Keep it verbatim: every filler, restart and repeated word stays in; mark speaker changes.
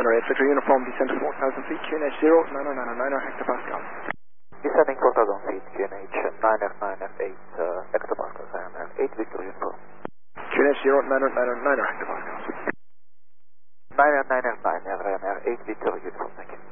Speaker 1: November eight, Victor Uniform, descend to four thousand feet, Q N H zero, niner niner niner, hectopascal.
Speaker 2: Descending four thousand feet, Q N H nine F nine F eight, uh, hectopascal, I am eight Victor Uniform.
Speaker 1: Q N H zero, niner niner niner, hectopascal.
Speaker 2: nine F nine F nine, R M R eight Victor Uniform, thank you.